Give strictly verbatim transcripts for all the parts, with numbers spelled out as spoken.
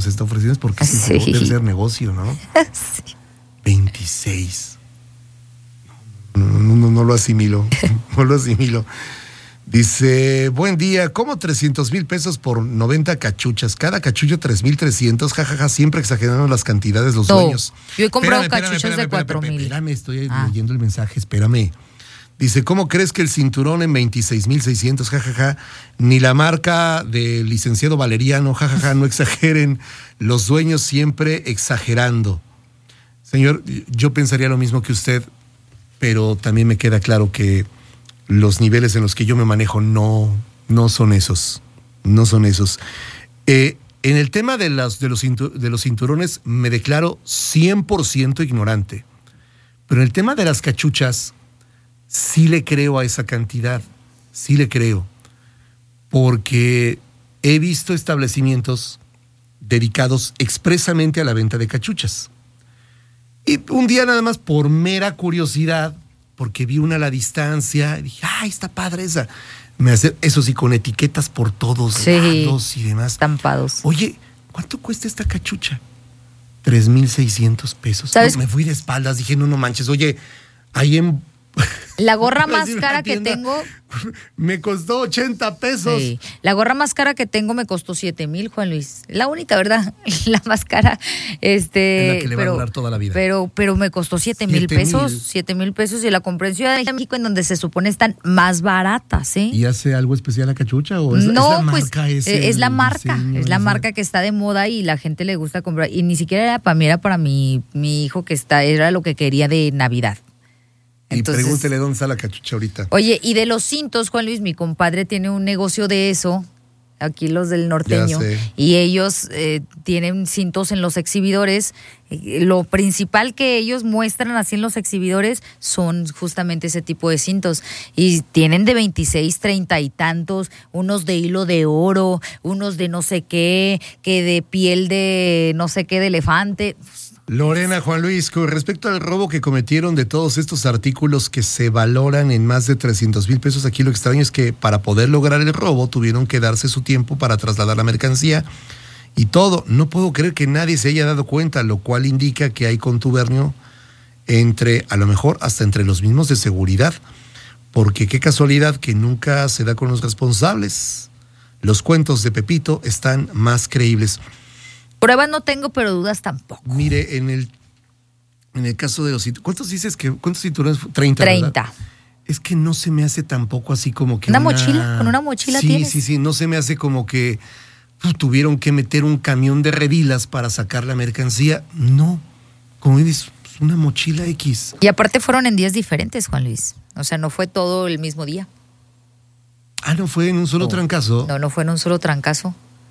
nos está ofreciendo es porque sí. Es debe ser negocio, ¿no? Sí. veintiséis. No, no, no, no lo asimilo, no lo asimilo. Dice, buen día, ¿cómo trescientos mil pesos por noventa cachuchas? Cada cachucho tres mil trescientos, jajaja, siempre exagerando las cantidades, los no, dueños. Yo he comprado espérame, cachuchas espérame, de cuatro mil. Espérame, estoy ah. leyendo el mensaje, espérame. Dice, ¿cómo crees que el cinturón en veintiséis mil seiscientos? Jajaja, ni la marca del licenciado Valeriano, jajaja, no exageren, los dueños siempre exagerando. Señor, yo pensaría lo mismo que usted, pero también me queda claro que los niveles en los que yo me manejo no, no son esos, no son esos. Eh, en el tema de, las, de, los de los cinturones me declaro cien por ciento ignorante, pero en el tema de las cachuchas sí le creo a esa cantidad, sí le creo, porque he visto establecimientos dedicados expresamente a la venta de cachuchas. Y un día nada más por mera curiosidad, porque vi una a la distancia, y dije, ¡ay, está padre esa! Me hace, eso sí, con etiquetas por todos sí, lados y demás. Estampados. Oye, ¿cuánto cuesta esta cachucha? Tres mil seiscientos pesos. No, me fui de espaldas, dije, no, no manches. Oye, ahí en... La gorra más cara que tengo... Me costó ochenta pesos. Sí. La gorra más cara que tengo me costó siete mil, Juan Luis. La única, ¿verdad? La más cara. Este, es la que le pero, va a durar toda la vida. Pero, pero me costó siete mil pesos. Siete mil pesos y la compré en Ciudad de México, en donde se supone están más baratas, ¿eh? ¿Y hace algo especial la cachucha? ¿O es, no, es la pues marca, es, es la marca. Diseño, es la es marca la... que está de moda y la gente le gusta comprar. Y ni siquiera era para mí, era para mi, mi hijo que está, era lo que quería de Navidad. Entonces, y pregúntele dónde está la cachucha ahorita. Oye, y de los cintos, Juan Luis, mi compadre tiene un negocio de eso, aquí los del norteño, y ellos eh, tienen cintos en los exhibidores. Lo principal que ellos muestran así en los exhibidores son justamente ese tipo de cintos. Y tienen de veintiséis, treinta y tantos, unos de hilo de oro, unos de no sé qué, que de piel de no sé qué de elefante. Lorena, Juan Luis, con respecto al robo que cometieron de todos estos artículos que se valoran en más de trescientos mil pesos, aquí lo extraño es que para poder lograr el robo tuvieron que darse su tiempo para trasladar la mercancía y todo. No puedo creer que nadie se haya dado cuenta, lo cual indica que hay contubernio entre, a lo mejor hasta entre los mismos de seguridad, porque qué casualidad que nunca se da con los responsables. Los cuentos de Pepito están más creíbles. Pruebas no tengo, pero dudas tampoco. Mire, en el en el caso de los cinturones, ¿cuántos dices que cuántos cinturones? treinta. treinta. ¿Verdad? Es que no se me hace tampoco así como que una, una mochila, con una mochila sí, tienes. Sí, sí, sí, no se me hace como que uh, tuvieron que meter un camión de revilas para sacar la mercancía. No, como dices, una mochila X. Y aparte fueron en días diferentes, Juan Luis. O sea, no fue todo el mismo día. Ah, ¿no fue en un solo no. trancazo? No, no fue en un solo trancazo.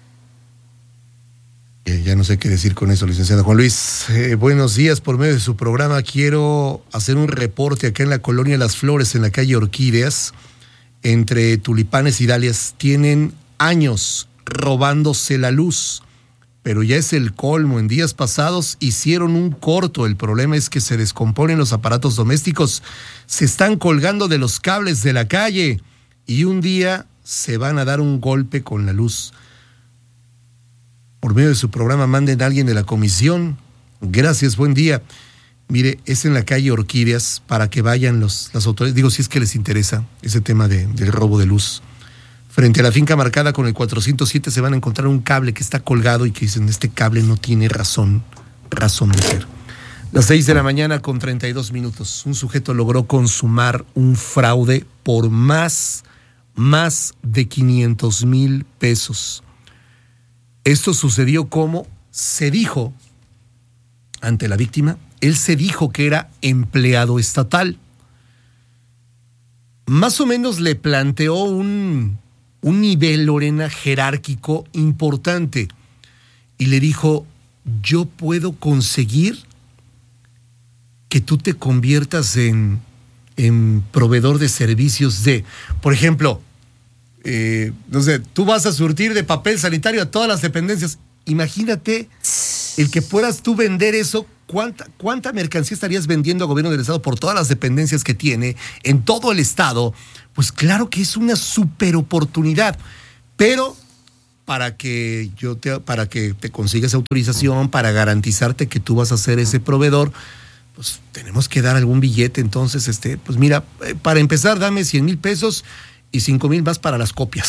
Ya no sé qué decir con eso, licenciado Juan Luis. Eh, buenos días, por medio de su programa quiero hacer un reporte acá en la colonia Las Flores, en la calle Orquídeas, entre tulipanes y dalias. Tienen años robándose la luz, pero ya es el colmo. En días pasados hicieron un corto. El problema es que se descomponen los aparatos domésticos, se están colgando de los cables de la calle y un día se van a dar un golpe con la luz. Por medio de su programa manden a alguien de la comisión. Gracias, buen día. Mire, es en la calle Orquídeas para que vayan los, las autoridades. Digo, si es que les interesa ese tema de, del robo de luz. Frente a la finca marcada con el cuatrocientos siete se van a encontrar un cable que está colgado y que dicen, este cable no tiene razón, razón de ser. Las seis de la mañana con treinta y dos minutos. Un sujeto logró consumar un fraude por más, más de quinientos mil pesos. Esto sucedió como se dijo ante la víctima. Él se dijo que era empleado estatal. Más o menos le planteó un, un nivel, Lorena, jerárquico importante. Y le dijo, yo puedo conseguir que tú te conviertas en, en proveedor de servicios de, por ejemplo, Eh, no sé, tú vas a surtir de papel sanitario a todas las dependencias. Imagínate el que puedas tú vender eso. ¿Cuánta, cuánta mercancía estarías vendiendo al gobierno del estado por todas las dependencias que tiene en todo el estado? Pues claro que es una super oportunidad. Pero para que yo te, para que te consigas autorización, para garantizarte que tú vas a ser ese proveedor, pues tenemos que dar algún billete. Entonces, este, pues mira, para empezar, dame cien mil pesos y cinco mil más para las copias.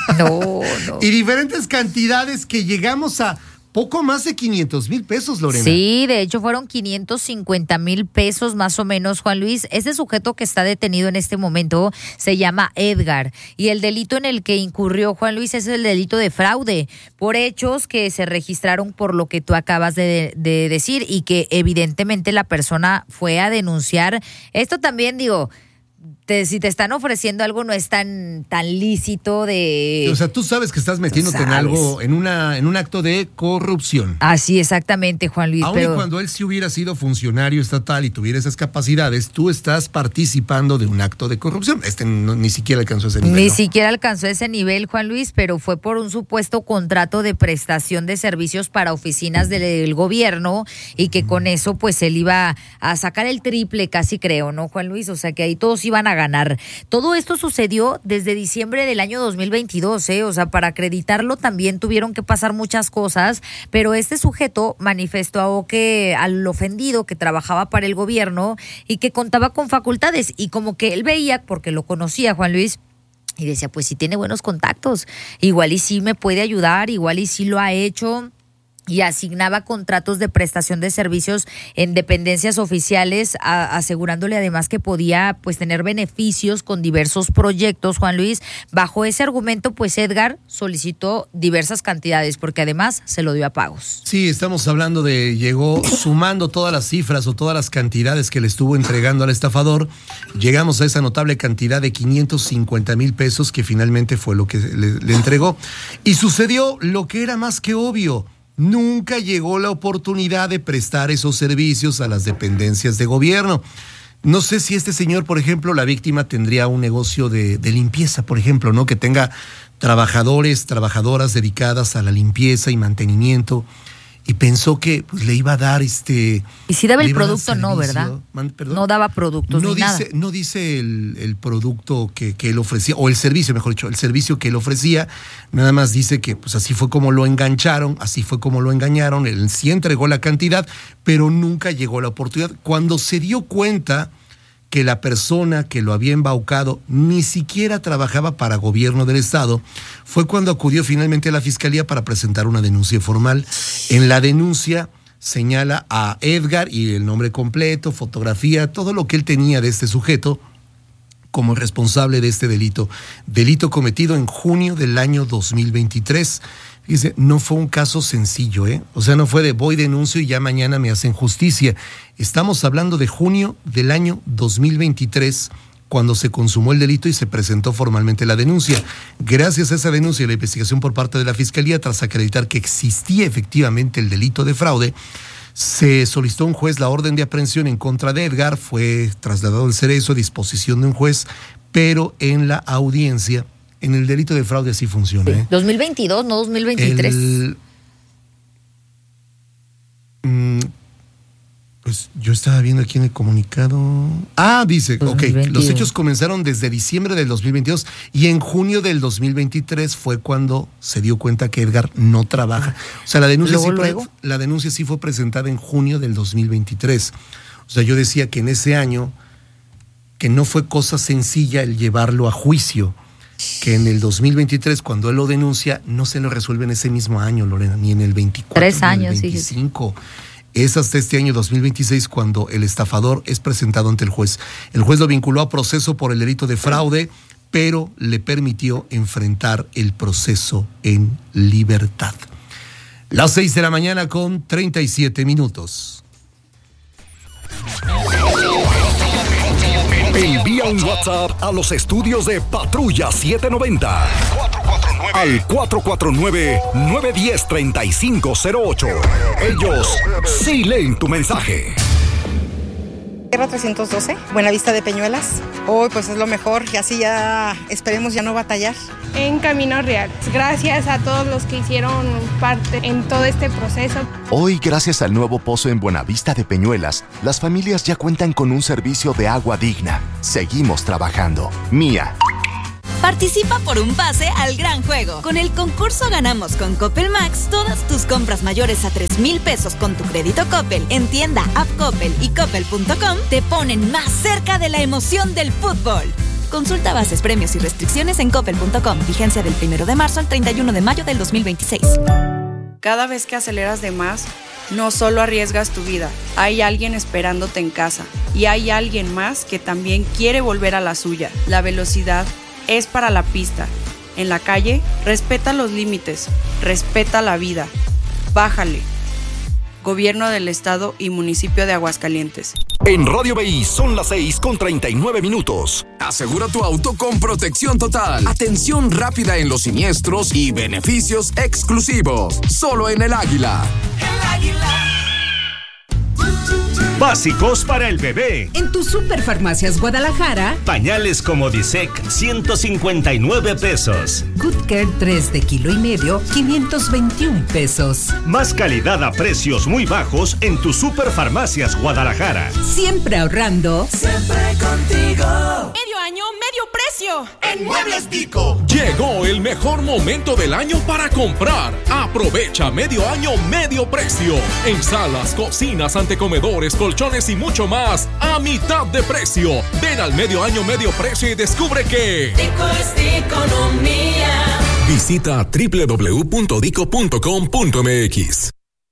No, no. Y diferentes cantidades que llegamos a poco más de quinientos mil pesos, Lorena. Sí, de hecho fueron quinientos cincuenta mil pesos más o menos, Juan Luis. Este sujeto que está detenido en este momento se llama Edgar y el delito en el que incurrió Juan Luis es el delito de fraude por hechos que se registraron por lo que tú acabas de, de decir y que evidentemente la persona fue a denunciar. Esto también, digo... Te, si te están ofreciendo algo no es tan tan lícito de... O sea, tú sabes que estás metiéndote en algo, en una en un acto de corrupción. Así exactamente, Juan Luis. Aún pero... y cuando él sí hubiera sido funcionario estatal y tuviera esas capacidades, tú estás participando de un acto de corrupción. Este no, ni siquiera alcanzó ese nivel. Ni ¿no? siquiera alcanzó ese nivel, Juan Luis, pero fue por un supuesto contrato de prestación de servicios para oficinas del gobierno y que mm. con eso pues él iba a sacar el triple casi creo, ¿no, Juan Luis? O sea que ahí todos iban a ganar. Todo esto sucedió desde diciembre del año dos mil veintidós, ¿eh? O sea, para acreditarlo también tuvieron que pasar muchas cosas, pero este sujeto manifestó que al ofendido que trabajaba para el gobierno y que contaba con facultades y como que él veía, porque lo conocía, Juan Luis, y decía, pues sí tiene buenos contactos, igual y sí me puede ayudar, igual y sí lo ha hecho. Y asignaba contratos de prestación de servicios en dependencias oficiales, a, asegurándole además que podía pues tener beneficios con diversos proyectos, Juan Luis. Bajo ese argumento, pues Edgar solicitó diversas cantidades, porque además se lo dio a pagos. Sí, estamos hablando de, llegó sumando todas las cifras o todas las cantidades que le estuvo entregando al estafador, llegamos a esa notable cantidad de quinientos cincuenta mil pesos que finalmente fue lo que le, le entregó. Y sucedió lo que era más que obvio. Nunca llegó la oportunidad de prestar esos servicios a las dependencias de gobierno. No sé si este señor, por ejemplo, la víctima tendría un negocio de, de limpieza, por ejemplo, ¿no? Que tenga trabajadores, trabajadoras dedicadas a la limpieza y mantenimiento. Y pensó que pues, le iba a dar este... Y si daba el producto, no, ¿verdad? Man, no daba productos no ni dice, nada. No dice el, el producto que, que él ofrecía, o el servicio, mejor dicho, el servicio que él ofrecía. Nada más dice que pues así fue como lo engancharon, así fue como lo engañaron. Él sí entregó la cantidad, pero nunca llegó la oportunidad. Cuando se dio cuenta que la persona que lo había embaucado ni siquiera trabajaba para gobierno del estado, fue cuando acudió finalmente a la fiscalía para presentar una denuncia formal. En la denuncia señala a Edgar y el nombre completo, fotografía, todo lo que él tenía de este sujeto como responsable de este delito. Delito cometido en junio del año dos mil veintitrés. Fíjese, no fue un caso sencillo, ¿eh? O sea, no fue de voy, denuncio y ya mañana me hacen justicia. Estamos hablando de junio del año dos mil veintitrés, cuando se consumó el delito y se presentó formalmente la denuncia. Gracias a esa denuncia y la investigación por parte de la Fiscalía, tras acreditar que existía efectivamente el delito de fraude, se solicitó a un juez la orden de aprehensión en contra de Edgar, fue trasladado al Cerezo a disposición de un juez, pero en la audiencia, en el delito de fraude así funciona. Sí. ¿eh? dos mil veintidós, no dos mil veintitrés. El, mm, pues yo estaba viendo aquí en el comunicado. Ah, dice, ok, los hechos comenzaron desde diciembre del dos mil veintidós y en junio del dos mil veintitrés fue cuando se dio cuenta que Edgar no trabaja. O sea, la denuncia, luego, sí, luego. la denuncia sí fue presentada en junio del dos mil veintitrés. O sea, yo decía que en ese año, que no fue cosa sencilla el llevarlo a juicio, que en el dos mil veintitrés, cuando él lo denuncia, no se lo resuelve en ese mismo año, Lorena, ni en el veinticuatro, Tres ni años, en el veinticinco. Sí. Es hasta este año dos mil veintiséis cuando el estafador es presentado ante el juez. El juez lo vinculó a proceso por el delito de fraude, pero le permitió enfrentar el proceso en libertad. Las seis de la mañana con treinta y siete minutos. Envía un WhatsApp a los estudios de Patrulla setecientos noventa al cuatro cuatro nueve, nueve uno cero, tres cinco cero ocho. Ellos sí leen tu mensaje. Tierra trescientos doce, Buenavista de Peñuelas. Hoy pues es lo mejor y así ya esperemos ya no batallar. En Camino Real. Gracias a todos los que hicieron parte en todo este proceso. Hoy, gracias al nuevo pozo en Buenavista de Peñuelas, las familias ya cuentan con un servicio de agua digna. Seguimos trabajando. Mía. Participa por un pase al gran juego. Con el concurso Ganamos con Coppel Max, todas tus compras mayores a tres mil pesos con tu crédito Coppel en tienda, app Coppel y coppel punto com te ponen más cerca de la emoción del fútbol. Consulta bases, premios y restricciones en coppel punto com. Vigencia del primero de marzo al treinta y uno de mayo del dos mil veintiséis. Cada vez que aceleras de más, no solo arriesgas tu vida, hay alguien esperándote en casa y hay alguien más que también quiere volver a la suya. La velocidad es para la pista. En la calle, respeta los límites, respeta la vida. Bájale. Gobierno del Estado y Municipio de Aguascalientes. En Radio B I son las seis con treinta y nueve minutos. Asegura tu auto con protección total, atención rápida en los siniestros y beneficios exclusivos. Solo en El Águila. El Águila. Básicos para el bebé. En tu Superfarmacias Guadalajara. Pañales Comodisec, ciento cincuenta y nueve pesos. Good Care tres de kilo y medio, quinientos veintiún pesos. Más calidad a precios muy bajos en tu Superfarmacias Guadalajara. Siempre ahorrando. Siempre contigo. Medio año, medio precio. En Muebles Dico. Llegó el mejor momento del año para comprar. Aprovecha medio año, medio precio. En salas, cocinas, antecomedores, colchones y mucho más a mitad de precio. Ven al medio año, medio precio y descubre que Dico es de economía. Visita doble u doble u doble u punto dico punto com punto m x.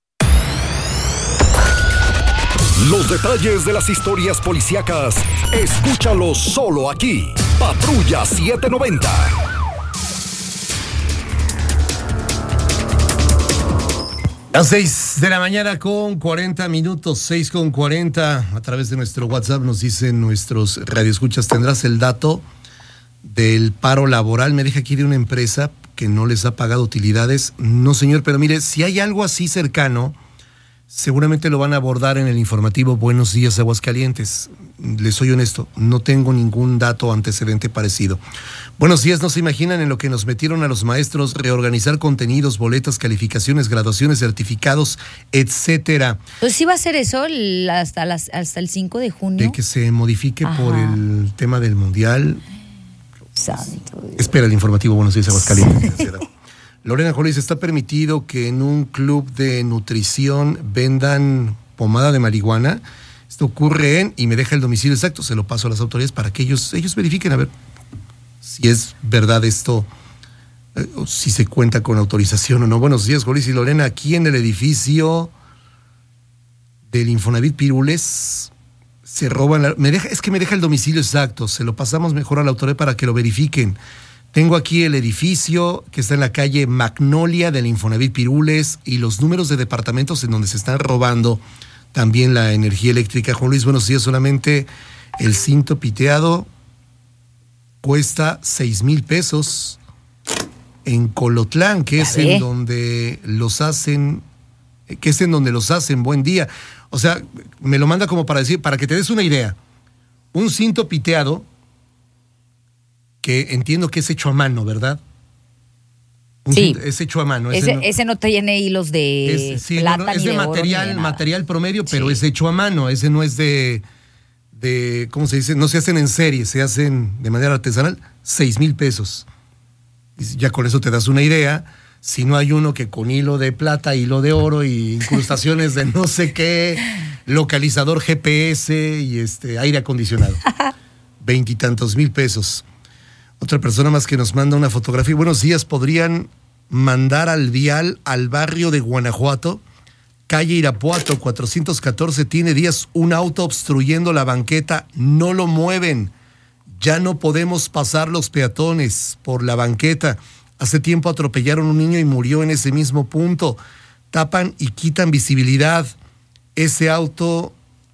Los detalles de las historias policíacas, escúchalos solo aquí. Patrulla setecientos noventa. Las seis de la mañana con cuarenta minutos, seis con cuarenta. A través de nuestro WhatsApp nos dicen nuestros radioescuchas, ¿tendrás el dato del paro laboral? Me deja aquí de una empresa que no les ha pagado utilidades. No, señor, pero mire, si hay algo así cercano, seguramente lo van a abordar en el informativo Buenos Días Aguascalientes. Les soy honesto, no tengo ningún dato antecedente parecido. Buenos días, no se imaginan en lo que nos metieron a los maestros, reorganizar contenidos, boletas, calificaciones, graduaciones, certificados, etcétera. Entonces, ¿sí va a ser eso el, hasta, las, hasta el cinco de junio? De que se modifique. Ajá. Por el tema del mundial. Santo Dios. Espera el informativo Buenos Días Aguascalientes. Lorena Jolis, ¿está permitido que en un club de nutrición vendan pomada de marihuana? Esto ocurre en, y me deja el domicilio exacto, se lo paso a las autoridades para que ellos, ellos verifiquen a ver si es verdad esto, eh, o si se cuenta con autorización o no. Buenos días, Jolis y Lorena, aquí en el edificio del Infonavit Pirules se roban, la, me deja, es que me deja el domicilio exacto, se lo pasamos mejor a la autoridad para que lo verifiquen. Tengo aquí el edificio que está en la calle Magnolia del Infonavit Pirules y los números de departamentos en donde se están robando también la energía eléctrica. Juan Luis, buenos días. Solamente el cinto piteado cuesta seis mil pesos en Colotlán, que es en donde los hacen, que es en donde los hacen. Buen día. O sea, me lo manda como para decir, para que te des una idea. Un cinto piteado que entiendo que es hecho a mano, ¿verdad? Un sí. Cinto, es hecho a mano. Ese, ese, no, ese no tiene hilos de es, sí, plata no, no, es ni de, de material, oro, ni de material promedio, pero sí. Es hecho a mano. Ese no es de, de, ¿cómo se dice? No se hacen en serie, se hacen de manera artesanal. Seis mil pesos. Y ya con eso te das una idea. Si no hay uno que con hilo de plata, hilo de oro y incrustaciones de no sé qué, localizador G P S y este aire acondicionado. Veintitantos mil pesos. Otra persona más que nos manda una fotografía. Buenos días, ¿podrían mandar al vial al barrio de Guanajuato? Calle Irapuato, cuatrocientos catorce, tiene días un auto obstruyendo la banqueta, no lo mueven. Ya no podemos pasar los peatones por la banqueta. Hace tiempo atropellaron a un niño y murió en ese mismo punto. Tapan y quitan visibilidad. Ese auto...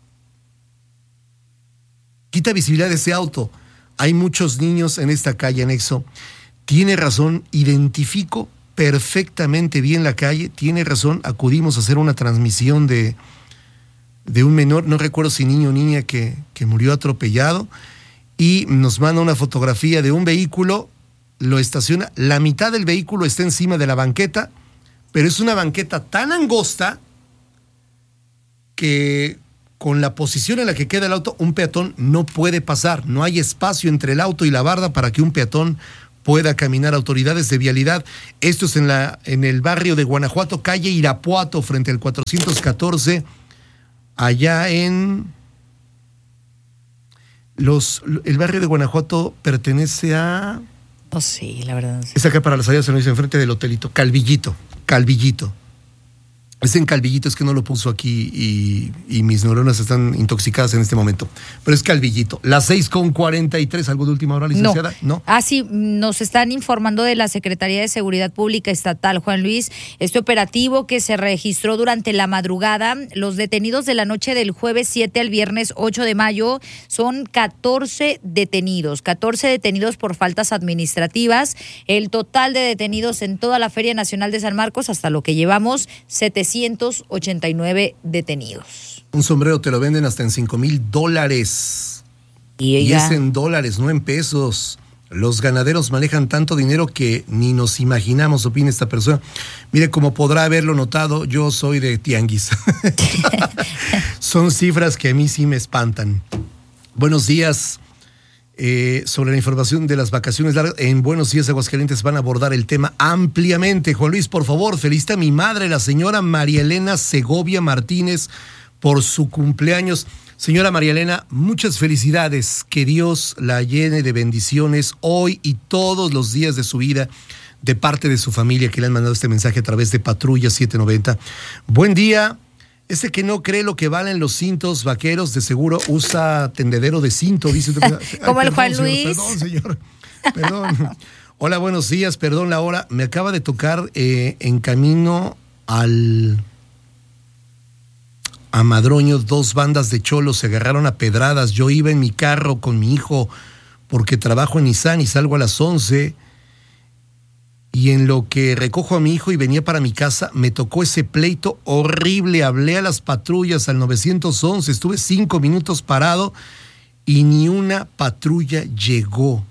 Quita visibilidad de ese auto. Hay muchos niños en esta calle anexo. Tiene razón, identifico perfectamente bien la calle, tiene razón, acudimos a hacer una transmisión de, de un menor, no recuerdo si niño o niña que, que murió atropellado, y nos manda una fotografía de un vehículo, lo estaciona, la mitad del vehículo está encima de la banqueta, pero es una banqueta tan angosta que con la posición en la que queda el auto, un peatón no puede pasar. No hay espacio entre el auto y la barda para que un peatón pueda caminar. Autoridades de vialidad. Esto es en, la, en el barrio de Guanajuato, calle Irapuato, frente al cuatrocientos catorce, allá en... Los, el barrio de Guanajuato pertenece a... Oh, sí, la verdad. Sí. Es acá para las salidas, se nos dice enfrente del hotelito. Calvillito, Calvillito. Es en Calvillito, es que no lo puso aquí y, y mis neuronas están intoxicadas en este momento. Pero es Calvillito. Las seis con cuarenta y tres, ¿algo de última hora, licenciada? No. ¿No? Ah, sí, nos están informando de la Secretaría de Seguridad Pública Estatal, Juan Luis. Este operativo que se registró durante la madrugada, los detenidos de la noche del jueves siete al viernes ocho de mayo son catorce detenidos, catorce detenidos por faltas administrativas. El total de detenidos en toda la Feria Nacional de San Marcos, hasta lo que llevamos, setecientos ochenta y nueve detenidos. Un sombrero te lo venden hasta en cinco mil dólares. Y, y es en dólares, no en pesos. Los ganaderos manejan tanto dinero que ni nos imaginamos, opina esta persona. Mire, como podrá haberlo notado, yo soy de tianguis. Son cifras que a mí sí me espantan. Buenos días. Eh, sobre la información de las vacaciones largas, en Buenos Días Aguascalientes van a abordar el tema ampliamente. Juan Luis, por favor, felicita a mi madre, la señora María Elena Segovia Martínez, por su cumpleaños. Señora María Elena, muchas felicidades, que Dios la llene de bendiciones hoy y todos los días de su vida, de parte de su familia que le han mandado este mensaje a través de Patrulla setecientos noventa. Buen día. Ese que no cree lo que valen los cintos vaqueros, de seguro usa tendedero de cinto, dice. Como Ay, el perdón, Juan señor, Luis. Perdón, señor. Perdón. Hola, buenos días, perdón la hora. Me acaba de tocar eh, en camino al... a Madroño, dos bandas de cholos se agarraron a pedradas. Yo iba en mi carro con mi hijo porque trabajo en Nissan y salgo a las once. Y en lo que recojo a mi hijo y venía para mi casa, me tocó ese pleito horrible. Hablé a las patrullas, al nueve once, estuve cinco minutos parado y ni una patrulla llegó.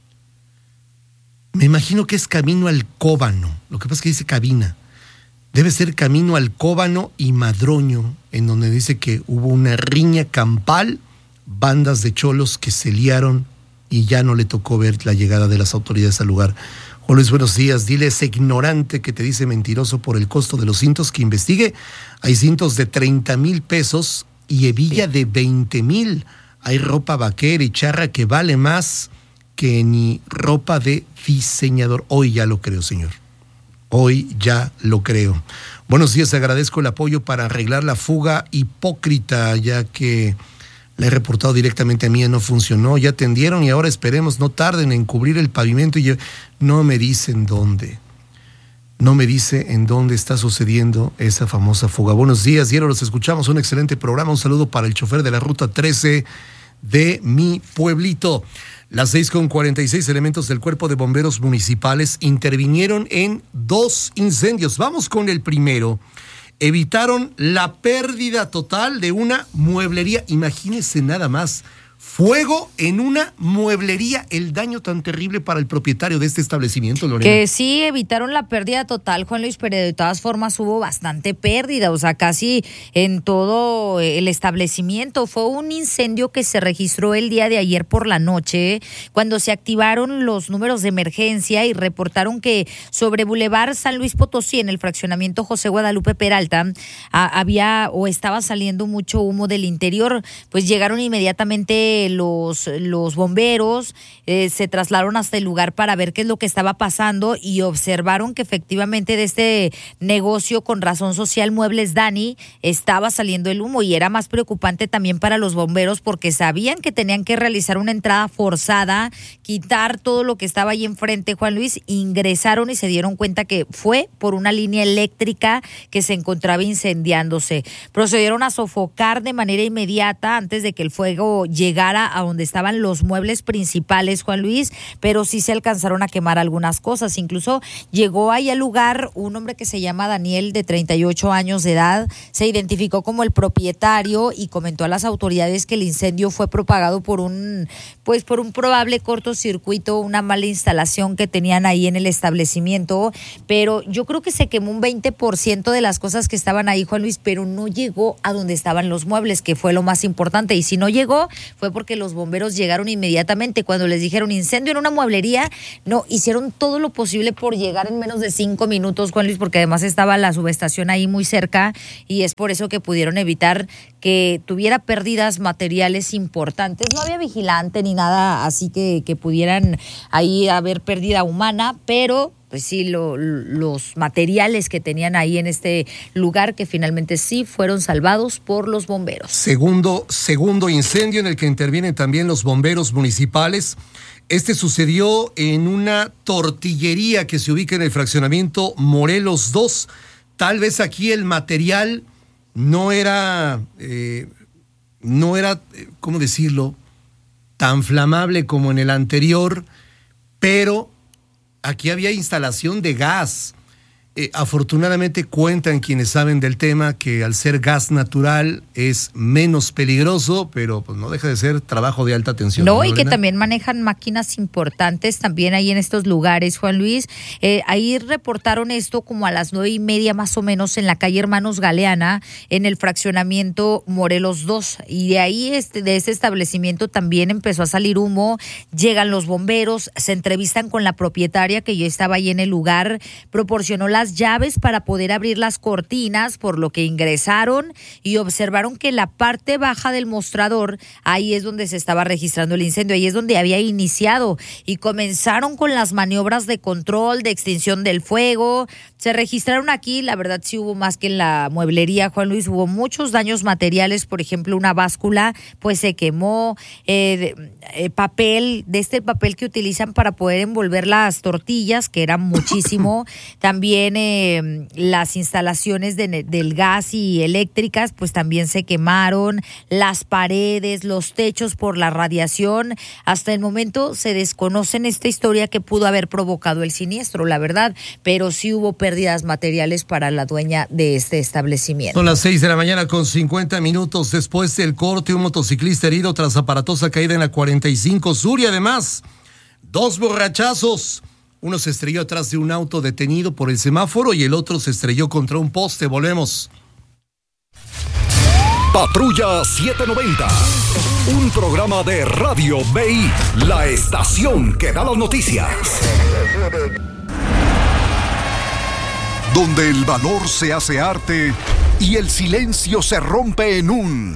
Me imagino que es camino al Cóbano. Lo que pasa es que dice cabina. Debe ser camino al Cóbano y Madroño, en donde dice que hubo una riña campal, bandas de cholos que se liaron y ya no le tocó ver la llegada de las autoridades al lugar. Juan Luis, buenos días. Dile a ese ignorante que te dice mentiroso por el costo de los cintos que investigue. Hay cintos de treinta mil pesos y hebilla de veinte mil. Hay ropa vaquera y charra que vale más que ni ropa de diseñador. Hoy ya lo creo, señor. Hoy ya lo creo. Buenos días, agradezco el apoyo para arreglar la fuga hipócrita, ya que la he reportado directamente a mí, no funcionó, ya atendieron y ahora esperemos, no tarden en cubrir el pavimento y yo, no me dicen dónde, no me dice en dónde está sucediendo esa famosa fuga. Buenos días, Diario, los escuchamos, un excelente programa, un saludo para el chofer de la ruta trece de mi pueblito. Las seis con cuarenta y seis, elementos del Cuerpo de Bomberos Municipales intervinieron en dos incendios. Vamos con el primero. Evitaron la pérdida total de una mueblería. Imagínense nada más. Fuego en una mueblería, el daño tan terrible para el propietario de este establecimiento, Lorena. Que sí, evitaron la pérdida total, Juan Luis, pero de todas formas hubo bastante pérdida, o sea, casi en todo el establecimiento. Fue un incendio que se registró el día de ayer por la noche, cuando se activaron los números de emergencia y reportaron que sobre Boulevard San Luis Potosí, en el fraccionamiento José Guadalupe Peralta, a, había o estaba saliendo mucho humo del interior. Pues llegaron inmediatamente los, los bomberos, eh, se trasladaron hasta el lugar para ver qué es lo que estaba pasando y observaron que efectivamente de este negocio con razón social Muebles Dani estaba saliendo el humo, y era más preocupante también para los bomberos porque sabían que tenían que realizar una entrada forzada, quitar todo lo que estaba ahí enfrente, Juan Luis. Ingresaron y se dieron cuenta que fue por una línea eléctrica que se encontraba incendiándose. Procedieron a sofocar de manera inmediata antes de que el fuego llegara llegar a, a donde estaban los muebles principales, Juan Luis, pero sí se alcanzaron a quemar algunas cosas. Incluso llegó ahí al lugar un hombre que se llama Daniel, de treinta y ocho años de edad, se identificó como el propietario y comentó a las autoridades que el incendio fue propagado por un, pues por un probable cortocircuito, una mala instalación que tenían ahí en el establecimiento, pero yo creo que se quemó un veinte por ciento de las cosas que estaban ahí, Juan Luis, pero no llegó a donde estaban los muebles, que fue lo más importante, y si no llegó fue porque los bomberos llegaron inmediatamente. Cuando les dijeron incendio en una mueblería, no, hicieron todo lo posible por llegar en menos de cinco minutos, Juan Luis, porque además estaba la subestación ahí muy cerca, y es por eso que pudieron evitar que tuviera pérdidas materiales importantes. No había vigilante ni nada así que, que pudieran ahí haber pérdida humana, pero pues sí, lo, los materiales que tenían ahí en este lugar, que finalmente sí fueron salvados por los bomberos. Segundo, segundo incendio en el que intervienen también los bomberos municipales. Este sucedió en una tortillería que se ubica en el fraccionamiento Morelos dos. Tal vez aquí el material no era, eh, no era, ¿cómo decirlo?, tan flamable como en el anterior, pero aquí había instalación de gas. Eh, afortunadamente cuentan quienes saben del tema que al ser gas natural es menos peligroso, pero pues no deja de ser trabajo de alta tensión. No, ¿no, y Lorena? Que también manejan máquinas importantes también ahí en estos lugares, Juan Luis. Eh, ahí reportaron esto como a las nueve y media más o menos en la calle Hermanos Galeana, en el fraccionamiento Morelos dos. Y de ahí, este, de ese establecimiento también empezó a salir humo. Llegan los bomberos, se entrevistan con la propietaria que ya estaba ahí en el lugar, proporcionó la llaves para poder abrir las cortinas, por lo que ingresaron y observaron que la parte baja del mostrador, ahí es donde se estaba registrando el incendio, ahí es donde había iniciado, y comenzaron con las maniobras de control, de extinción del fuego. Se registraron aquí, la verdad sí hubo más que en la mueblería, Juan Luis, hubo muchos daños materiales. Por ejemplo, una báscula pues se quemó, eh, eh, papel, de este papel que utilizan para poder envolver las tortillas, que era muchísimo. También Eh, las instalaciones de, del gas y eléctricas pues también se quemaron, las paredes, los techos por la radiación. Hasta el momento se desconoce en esta historia que pudo haber provocado el siniestro, la verdad, pero sí hubo pérdidas materiales para la dueña de este establecimiento. Son las seis de la mañana con cincuenta minutos. Después del corte, un motociclista herido tras aparatosa caída en la cuarenta y cinco Sur, y además dos borrachazos. Uno se estrelló atrás de un auto detenido por el semáforo y el otro se estrelló contra un poste. Volvemos. Patrulla setecientos noventa, un programa de Radio B I, la estación que da las noticias. Donde el valor se hace arte y el silencio se rompe en un...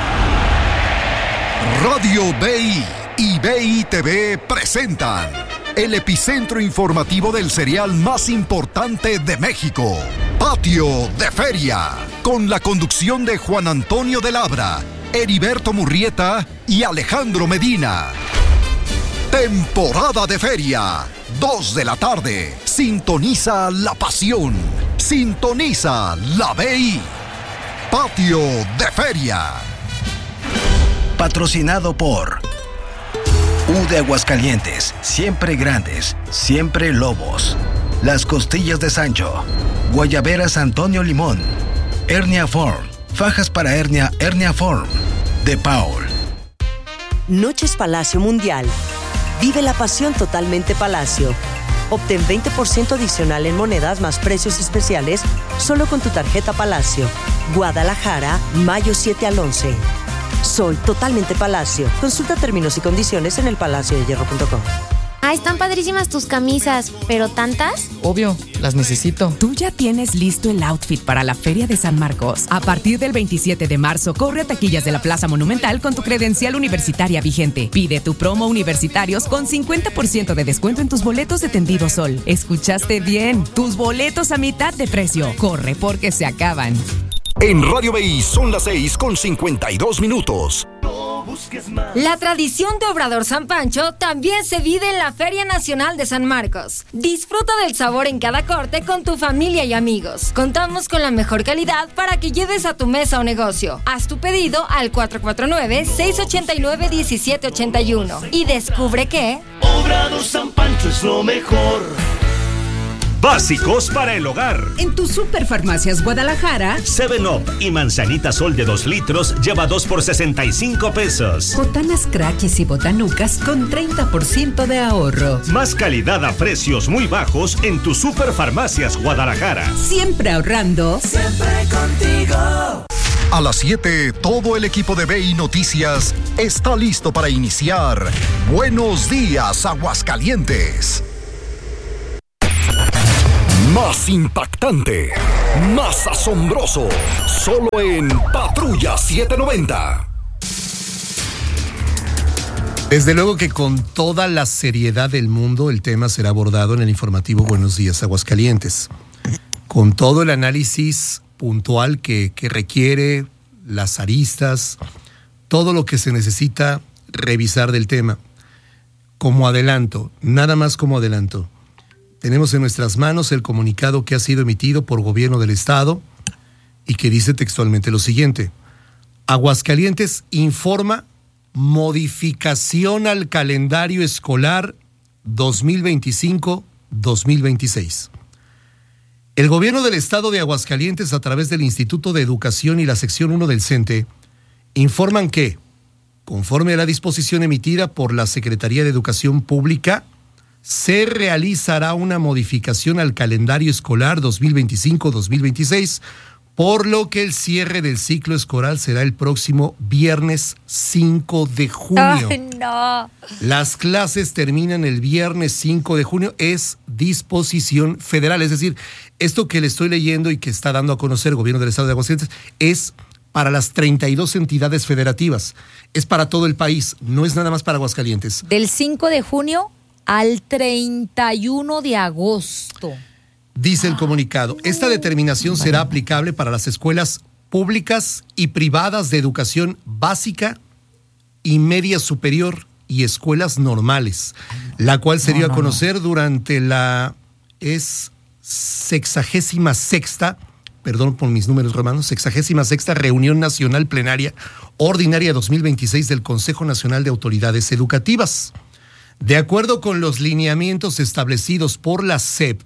Radio B I y B I T V presentan el epicentro informativo del cereal más importante de México, Patio de Feria, con la conducción de Juan Antonio de Labra, Heriberto Murrieta y Alejandro Medina. Temporada de feria, dos de la tarde. Sintoniza la pasión, sintoniza la B I. Patio de Feria. Patrocinado por U de Aguascalientes, siempre grandes, siempre lobos. Las Costillas de Sancho, Guayaberas Antonio Limón, Hernia Form, fajas para hernia Hernia Form, de Paul. Noches Palacio Mundial. Vive la pasión totalmente Palacio. Obtén veinte por ciento adicional en monedas más precios especiales solo con tu tarjeta Palacio. Guadalajara, mayo siete al once. Soy totalmente Palacio. Consulta términos y condiciones en el palacio de hierro punto com. Ah, están padrísimas tus camisas, ¿pero tantas? Obvio, las necesito. Tú ya tienes listo el outfit para la Feria de San Marcos. A partir del veintisiete de marzo, corre a taquillas de la Plaza Monumental con tu credencial universitaria vigente. Pide tu promo universitarios con cincuenta por ciento de descuento en tus boletos de Tendido Sol. ¿Escuchaste bien? Tus boletos a mitad de precio. Corre porque se acaban. En Radio B I son las seis con cincuenta y dos minutos. La tradición de Obrador San Pancho también se vive en la Feria Nacional de San Marcos. Disfruta del sabor en cada corte con tu familia y amigos. Contamos con la mejor calidad para que lleves a tu mesa o negocio. Haz tu pedido al cuatro cuatro nueve, seis ocho nueve, uno siete ocho uno y descubre que Obrador San Pancho es lo mejor. Básicos para el hogar. En tu Superfarmacias Guadalajara, seven up y manzanita sol de dos litros lleva dos por sesenta y cinco pesos. botanas Crackis y botanucas con treinta por ciento de ahorro. Más calidad a precios muy bajos en tu Superfarmacias Guadalajara. Siempre ahorrando. Siempre contigo. A las siete, todo el equipo de B I Noticias está listo para iniciar Buenos Días, Aguascalientes. Más impactante, más asombroso, solo en Patrulla setecientos noventa. Desde luego que con toda la seriedad del mundo el tema será abordado en el informativo Buenos Días Aguascalientes, con todo el análisis puntual que, que requiere, las aristas, todo lo que se necesita revisar del tema. Como adelanto, nada más como adelanto, tenemos en nuestras manos el comunicado que ha sido emitido por Gobierno del Estado y que dice textualmente lo siguiente: Aguascalientes informa modificación al calendario escolar dos mil veinticinco dos mil veintiséis. El Gobierno del Estado de Aguascalientes, a través del Instituto de Educación y la sección uno del CENTE, informan que, conforme a la disposición emitida por la Secretaría de Educación Pública, se realizará una modificación al calendario escolar dos mil veinticinco dos mil veintiséis, por lo que el cierre del ciclo escolar será el próximo viernes cinco de junio. ¡Ay, no! Las clases terminan el viernes cinco de junio, es disposición federal, es decir, esto que le estoy leyendo y que está dando a conocer el Gobierno del Estado de Aguascalientes es para las treinta y dos entidades federativas, es para todo el país, no es nada más para Aguascalientes. Del cinco de junio al treinta y uno de agosto. Dice el comunicado, esta determinación será aplicable para las escuelas públicas y privadas de educación básica y media superior y escuelas normales, la cual se dio a conocer durante la es sexagésima sexta, perdón por mis números romanos, sexagésima sexta reunión nacional plenaria ordinaria dos mil veintiséis del Consejo Nacional de Autoridades Educativas. De acuerdo con los lineamientos establecidos por la S E P,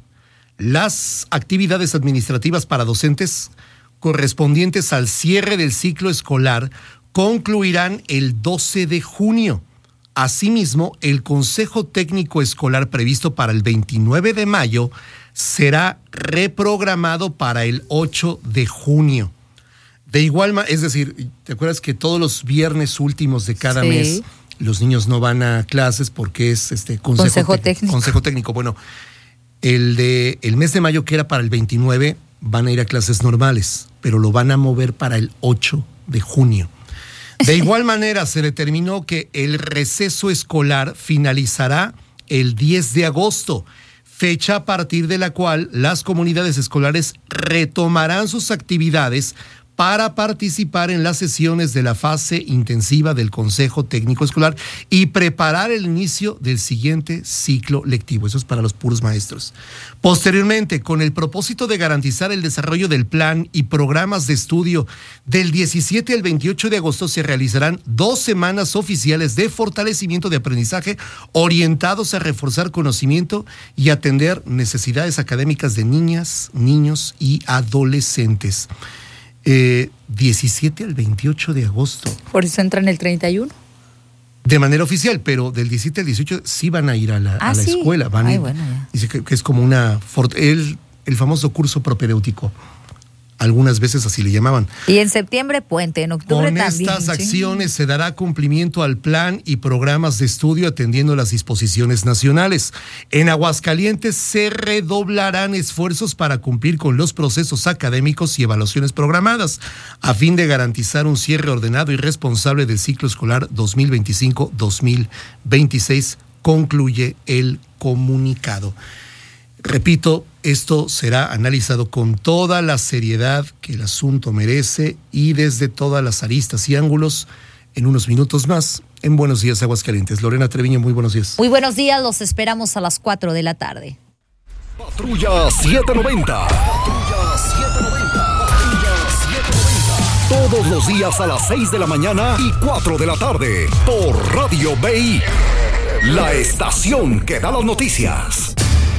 las actividades administrativas para docentes correspondientes al cierre del ciclo escolar concluirán el doce de junio. Asimismo, el Consejo Técnico Escolar previsto para el veintinueve de mayo será reprogramado para el ocho de junio. De igual manera, es decir, ¿te acuerdas que todos los viernes últimos de cada sí. mes los niños no van a clases porque es este consejo, consejo tec- técnico? Consejo técnico. Bueno, el de el mes de mayo, que era para el veintinueve, van a ir a clases normales, pero lo van a mover para el ocho de junio. De igual manera, se determinó que el receso escolar finalizará el diez de agosto, fecha a partir de la cual las comunidades escolares retomarán sus actividades para participar en las sesiones de la fase intensiva del Consejo Técnico Escolar y preparar el inicio del siguiente ciclo lectivo. Eso es para los puros maestros. Posteriormente, con el propósito de garantizar el desarrollo del plan y programas de estudio, del diecisiete al veintiocho de agosto se realizarán dos semanas oficiales de fortalecimiento de aprendizaje orientados a reforzar conocimiento y atender necesidades académicas de niñas, niños y adolescentes. Eh, diecisiete al veintiocho de agosto. Por eso entran el treinta y uno. De manera oficial, pero del diecisiete al dieciocho sí van a ir a la, ah, a la sí. escuela. Van Ay, a ir, bueno, ya. Dice que, que es como una... El, el famoso curso propedéutico. Algunas veces así le llamaban. Y en septiembre puente, en octubre Con también. estas ¿sí? acciones se dará cumplimiento al plan y programas de estudio atendiendo las disposiciones nacionales. En Aguascalientes se redoblarán esfuerzos para cumplir con los procesos académicos y evaluaciones programadas, a fin de garantizar un cierre ordenado y responsable del ciclo escolar dos mil veinticinco dos mil veintiséis, concluye el comunicado. Repito, esto será analizado con toda la seriedad que el asunto merece y desde todas las aristas y ángulos en unos minutos más en Buenos Días Aguascalientes. Lorena Treviño, muy buenos días. Muy buenos días, los esperamos a las cuatro de la tarde. Patrulla setecientos noventa. Patrulla setecientos noventa. Patrulla setecientos noventa. Todos los días a las seis de la mañana y cuatro de la tarde por Radio B I. La estación que da las noticias.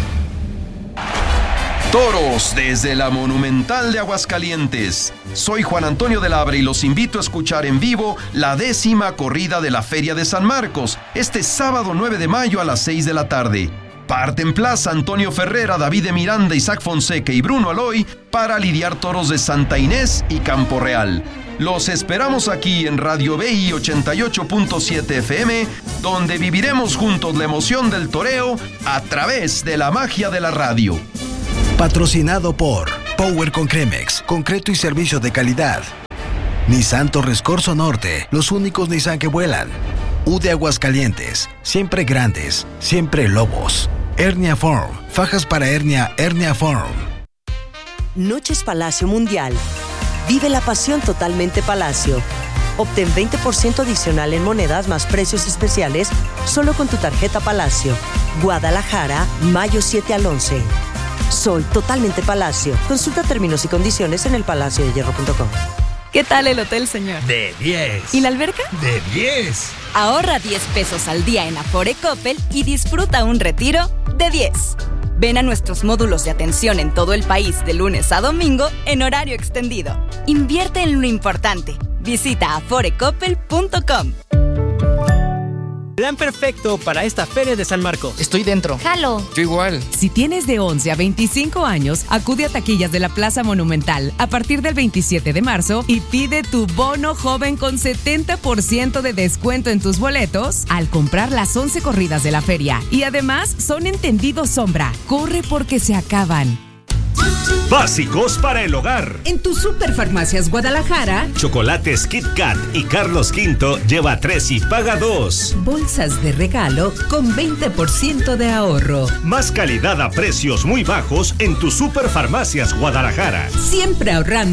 Toros desde la Monumental de Aguascalientes. Soy Juan Antonio de Labra y los invito a escuchar en vivo la décima corrida de la Feria de San Marcos, este sábado nueve de mayo a las seis de la tarde. Parten plaza Antonio Ferrera, David de Miranda, Isaac Fonseca y Bruno Aloy para lidiar toros de Santa Inés y Campo Real. Los esperamos aquí en Radio B I ochenta y ocho punto siete F M, donde viviremos juntos la emoción del toreo a través de la magia de la radio. Patrocinado por Power con Cremex, concreto y servicio de calidad. Nissan Torres Corso Norte, los únicos Nissan que vuelan. U de Aguascalientes, siempre grandes, siempre lobos. Hernia Form, fajas para hernia, Hernia Form. Noches Palacio Mundial. Vive la pasión totalmente Palacio. Obtén veinte por ciento adicional en monedas más precios especiales solo con tu tarjeta Palacio. Guadalajara, mayo siete al once. Soy totalmente Palacio. Consulta términos y condiciones en el palacio de hierro punto com. ¿Qué tal el hotel, señor? De diez. ¿Y la alberca? De diez. Ahorra diez pesos al día en Afore Coppel y disfruta un retiro de diez. Ven a nuestros módulos de atención en todo el país de lunes a domingo en horario extendido. Invierte en lo importante. Visita afore coppel punto com. Plan perfecto para esta Feria de San Marcos. Estoy dentro. Jalo. Yo igual. Si tienes de once a veinticinco años, acude a taquillas de la Plaza Monumental a partir del veintisiete de marzo y pide tu bono joven con setenta por ciento de descuento en tus boletos al comprar las once corridas de la feria. Y además son entendidos sombra. Corre porque se acaban. Básicos para el hogar. En tu Superfarmacias Guadalajara, Chocolates Kit Kat y Carlos Quinto lleva tres y paga dos. Bolsas de regalo con veinte por ciento de ahorro. Más calidad a precios muy bajos en tu Superfarmacias Guadalajara. Siempre ahorrando.